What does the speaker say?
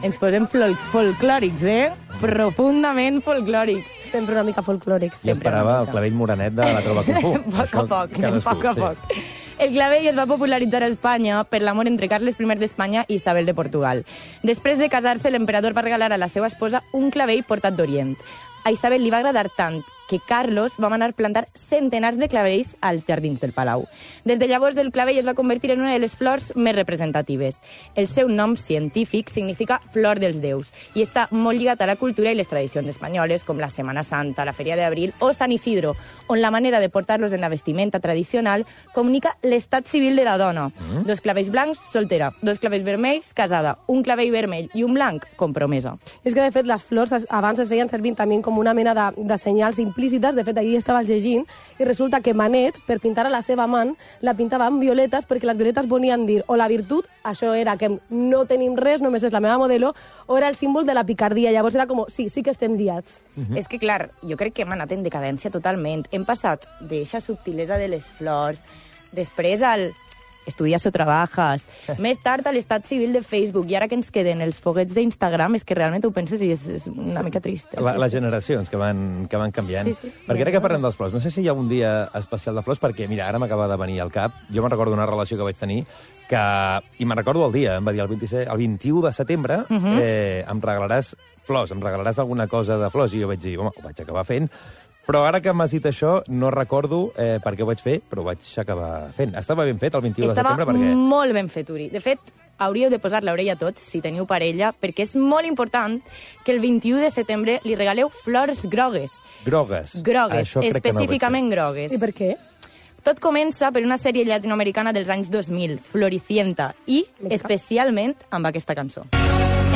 Ens posem folclòrics, profundament folclòrics. Sempre una mica folclòrics. I esperava el clavell morenet de la Trova Kung Fu. Poc a poc. El clavell es va popularitzar a Espanya per l'amor entre Carles I d'Espanya i Isabel de Portugal. Després de casar-se, l'emperador va regalar a la seva esposa un clavell portat d'Orient. A Isabel li va agradar tant que Carlos va manar plantar centenars de clavells als jardins del palau. Des de llavors, el clavell es va convertir en una de les flors més representatives. El seu nom científic significa flor dels déus i està molt lligat a la cultura i les tradicions espanyoles, com la Setmana Santa, la Feria d'Abril o Sant Isidro, on la manera de portar-los en la vestimenta tradicional comunica l'estat civil de la dona. 2 clavells blancs, soltera. 2 clavells vermells, casada. Un clavell vermell i un blanc, compromesa. És que, de fet, les flors abans es feien servir també com una mena de senyals implícites. De fet, ahir estava llegint i resulta que Manet, per pintar a la seva amant, la pintava amb violetes perquè les violetes volien dir o la virtut, això era que no tenim res, només és la meva modelo, o era el símbol de la picardia. Llavors era com, sí que estem liats. És que, clar, jo crec que hem anat en decadència totalment. Hem passat d'eixa subtilesa de les flors, després al estudias o trabajas, més tard a l'estat civil de Facebook, i ara que ens queden els foguets d'Instagram, és que realment ho penses i és una mica trist. Les generacions que van canviant. Sí. Perquè ara que parlem dels flors, no sé si hi ha un dia especial de flors, perquè, mira, ara m'acaba de venir al cap, jo me'n recordo una relació que vaig tenir, i me'n recordo el dia, em va dir el 21 de setembre, em regalaràs flors, em regalaràs alguna cosa de flors, i jo vaig dir, home, ho vaig acabar fent. Però ara que m'has dit això, no recordo per què ho vaig fer, però ho vaig acabar fent. Estava ben fet el 21 de setembre? Estava molt ben fet, Uri. De fet, hauríeu de posar l'orella a tots, si teniu parella, perquè és molt important que el 21 de setembre li regaleu flors grogues. Grogues? Grogues, específicament grogues. I per què? Tot comença per una sèrie llatinoamericana dels anys 2000, Floricienta, i especialment amb aquesta cançó.